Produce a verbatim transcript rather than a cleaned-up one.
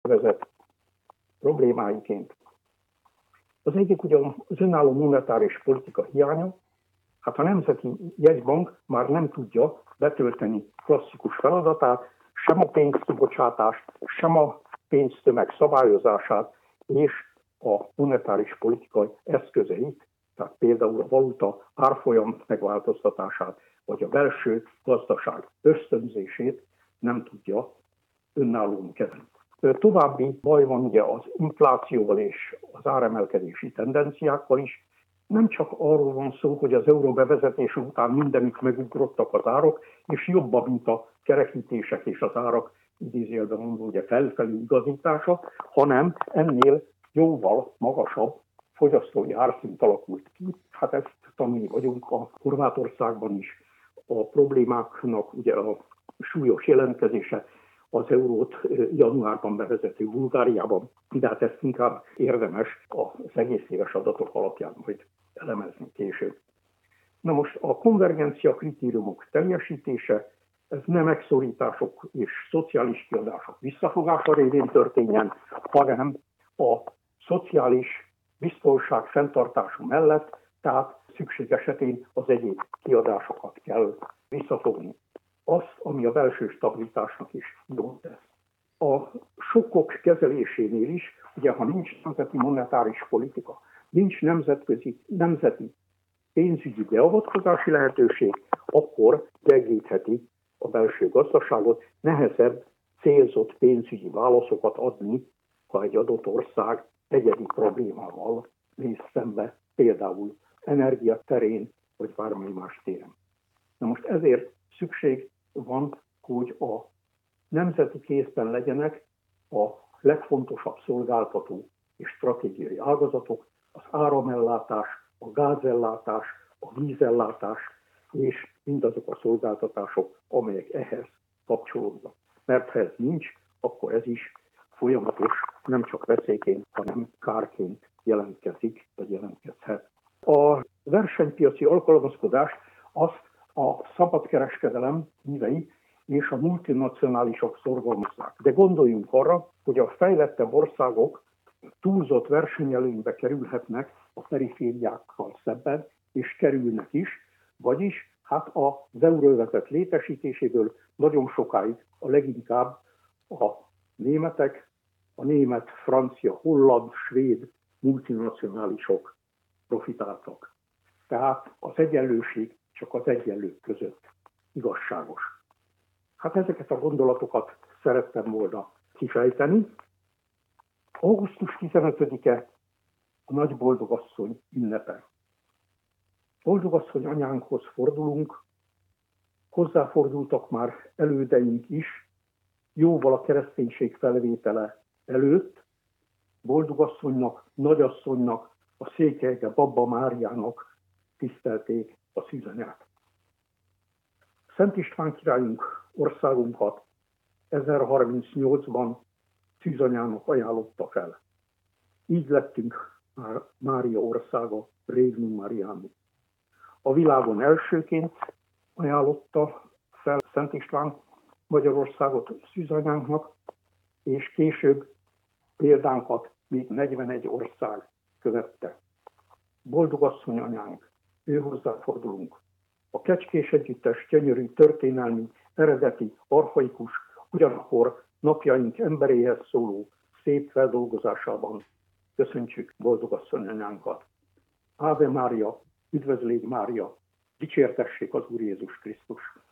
vezet problémáiként. Az egyik ugye az önálló monetáris politika hiánya. Hát a Nemzeti Jegybank már nem tudja betölteni klasszikus feladatát, sem a pénzkibocsátást, sem a pénztömeg szabályozását és a monetáris politika eszközeit, tehát például a valuta árfolyam megváltoztatását, vagy a belső gazdaság ösztönzését nem tudja önállóan kezelni. További baj van ugye az inflációval és az áremelkedési tendenciákkal is. Nem csak arról van szó, hogy az euró bevezetése után mindenütt megugrottak az árak, és jobban, mint a kerekítések és az árak idézőjelben mondva ugye felfelé igazítása, hanem ennél jóval magasabb fogyasztói árszint alakult ki. Hát ezt tanulni vagyunk a Horvátországban is. A problémáknak ugye a súlyos jelentkezése az eurót januárban bevezető Bulgáriában, de hát ezt inkább érdemes az egész éves adatok alapján majd elemezni később. Na most a konvergencia kritériumok teljesítése, ez nem megszorítások és szociális kiadások visszafogása révén történjen, hanem a szociális biztonság fenntartása mellett, tehát szükség esetén az egyéb kiadásokat kell visszafogni. Azt, ami a belső stabilitásnak is jót tesz. A sokkok kezelésénél is, ugye ha nincs nemzeti monetáris politika, nincs nemzetközi, nemzeti pénzügyi beavatkozási lehetőség, akkor gyengítheti a belső gazdaságot, nehezebb célzott pénzügyi válaszokat adni, ha egy adott ország egyedi problémával néz szembe, például energia terén, vagy bármely más téren. Na most ezért szükség van, hogy a nemzeti kézben legyenek a legfontosabb szolgáltató és stratégiai ágazatok, az áramellátás, a gázellátás, a vízellátás és mindazok a szolgáltatások, amelyek ehhez kapcsolódnak. Mert ha ez nincs, akkor ez is folyamatos, nem csak veszélyként, hanem kárként jelentkezik, vagy jelentkezhet. A versenypiaci alkalmazkodást azt a szabadkereskedelem hívei és a multinacionálisok szorgalmazzák. De gondoljunk arra, hogy a fejlettebb országok túlzott versenyelőnybe kerülhetnek a perifériákkal szemben, és kerülnek is, vagyis hát az euróövezet létesítéséből nagyon sokáig a leginkább a németek, a német, francia, holland, svéd multinacionálisok profitáltak. Tehát az egyenlőség csak az egyenlők között igazságos. Hát ezeket a gondolatokat szerettem volna kifejteni. augusztus tizenötödike a Nagy Boldogasszony ünnepe. Boldogasszony anyánkhoz fordulunk, hozzáfordultak már elődeink is, jóval a kereszténység felvétele előtt, Boldogasszonynak, Nagyasszonynak, a Székelyke Babba Máriának tisztelték a szűzanyát. Szent István királyunk országunkat ezerharmincnyolcban szűzanyának ajánlotta fel. Így lettünk már Mária országa, Regnum Marianum. A világon elsőként ajánlotta fel Szent István Magyarországot szűzanyánknak, és később példánkat még negyvenegy ország követte. Boldogasszony anyánk, ő hozzáfordulunk. A Kecskés Együttes gyönyörű, történelmi, eredeti, archaikus, ugyanakkor napjaink emberéhez szóló szép feldolgozásában köszöntsük Boldogasszony anyánkat. Ave Mária, üdvözlégy Mária, dicsértessék az Úr Jézus Krisztus!